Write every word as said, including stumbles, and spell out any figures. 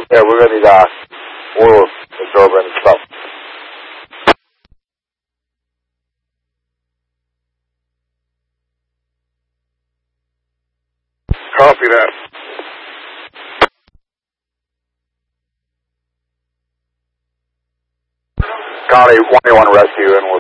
Yeah, we're going to need uh, oil absorber and stuff. Copy that. County twenty-one Rescue, and we'll